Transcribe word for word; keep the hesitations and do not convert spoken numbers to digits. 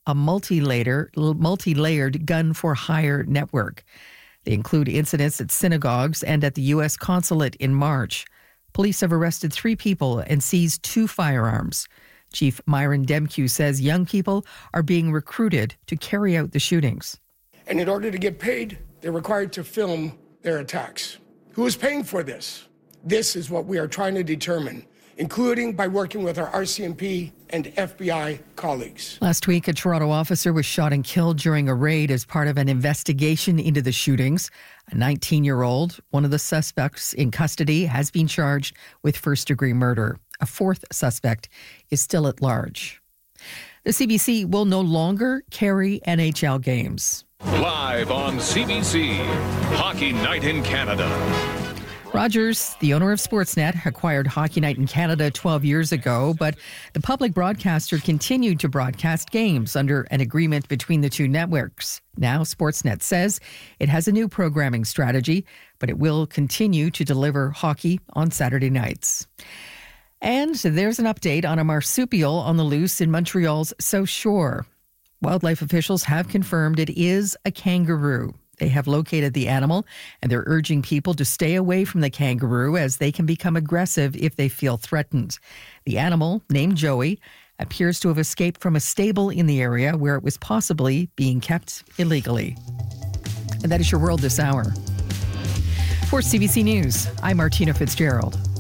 a multi-layer, multi-layered gun-for-hire network. They include incidents at synagogues and at the U S consulate in March. Police have arrested three people and seized two firearms. Chief Myron Demkew says young people are being recruited to carry out the shootings. And in order to get paid, they're required to film their attacks. Who is paying for this? This is what we are trying to determine, including by working with our R C M P and F B I colleagues. Last week, a Toronto officer was shot and killed during a raid as part of an investigation into the shootings. A nineteen-year-old, one of the suspects in custody, has been charged with first-degree murder. A fourth suspect is still at large. The C B C will no longer carry N H L games. Live on C B C, Hockey Night in Canada. Rogers, the owner of Sportsnet, acquired Hockey Night in Canada twelve years ago, but the public broadcaster continued to broadcast games under an agreement between the two networks. Now, Sportsnet says it has a new programming strategy, but it will continue to deliver hockey on Saturday nights. And there's an update on a marsupial on the loose in Montreal's South Shore. Wildlife officials have confirmed it is a kangaroo. They have located the animal, and they're urging people to stay away from the kangaroo as they can become aggressive if they feel threatened. The animal, named Joey, appears to have escaped from a stable in the area where it was possibly being kept illegally. And that is your world this hour. For C B C News, I'm Martina Fitzgerald.